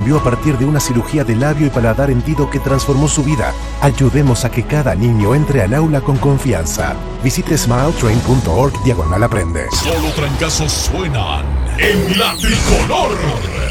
cambió a partir de una cirugía de labio y paladar hendido que transformó su vida. Ayudemos a que cada niño entre al aula con confianza. Visite smiletrain.org/aprende. Solo trancazos suenan en la tricolor.